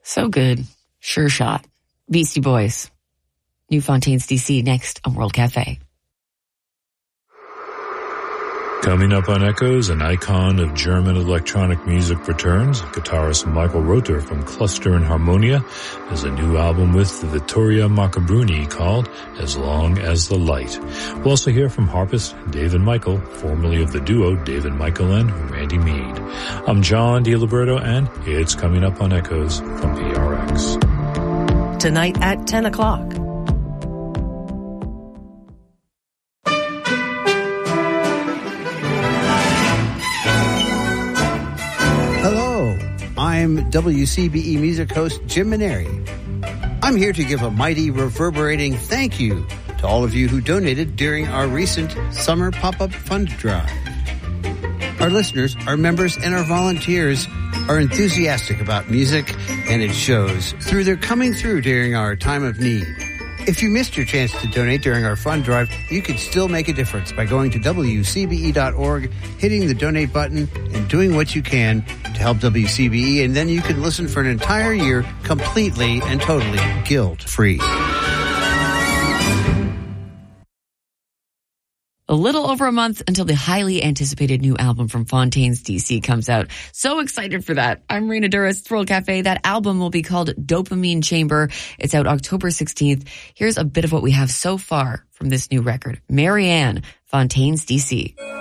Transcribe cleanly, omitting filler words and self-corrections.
So good. Sure shot. Beastie Boys. New Fontaines DC next on World Cafe. Coming up on Echoes, an icon of German electronic music returns. Guitarist Michael Rother from Cluster and Harmonia has a new album with Vittoria Maccabruni called As Long as the Light. We'll also hear from harpist David Michael, formerly of the duo David Michael and Randy Mead. I'm John DiLiberto, and it's coming up on Echoes from PRX. Tonight at 10 o'clock. I'm WCBE music host Jim Maneri. I'm here to give a mighty reverberating thank you to all of you who donated during our recent summer pop-up fund drive. Our listeners, our members, and our volunteers are enthusiastic about music, and it shows through their coming through during our time of need. If you missed your chance to donate during our fund drive, you can still make a difference by going to WCBE.org, hitting the donate button, and doing what you can to help WCBE, and then you can listen for an entire year completely and totally guilt-free. A little over a month until the highly anticipated new album from Fontaines DC comes out. So excited for that. I'm Rena Duras, World Cafe. That album will be called Dopamine Chamber. It's out October 16th. Here's a bit of what we have so far from this new record. Marianne, Fontaines DC.